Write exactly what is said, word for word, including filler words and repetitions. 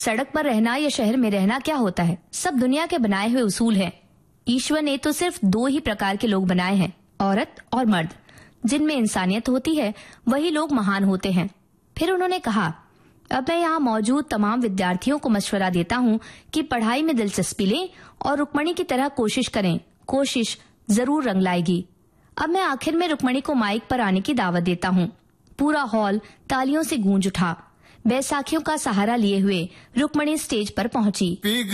सड़क पर रहना या शहर में रहना क्या होता है, सब दुनिया के बनाए हुए उसूल हैं। ईश्वर ने तो सिर्फ दो ही प्रकार के लोग बनाए हैं, औरत और मर्द। जिनमें इंसानियत होती है वही लोग महान होते हैं। फिर उन्होंने कहा, अब मैं यहाँ मौजूद तमाम विद्यार्थियों को मशवरा देता हूँ कि पढ़ाई में दिलचस्पी लें और रुक्मणी की तरह कोशिश करें। कोशिश जरूर रंग लाएगी। अब मैं आखिर में रुक्मणी को माइक पर आने की दावत देता हूँ। पूरा हॉल तालियों से गूंज उठा। बैसाखियों का सहारा लिए हुए रुक्मणी स्टेज पर पहुंची।